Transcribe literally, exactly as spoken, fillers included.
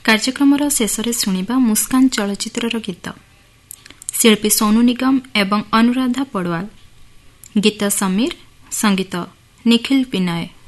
କାର୍ଯ୍ୟକ୍ରମର ଶେଷରେ ଶୁଣିବା ମୁସ୍କାନ ଚଳଚ୍ଚିତ୍ରର ଗୀତ। ଶିଳ୍ପୀ ସୋନୁ ନିଗମ ଏବଂ ଅନୁରାଧା ପଡ଼ୱାଲ। ଗୀତ ସମୀର, ସଙ୍ଗୀତ ନିଖିଲ ବିନୟ।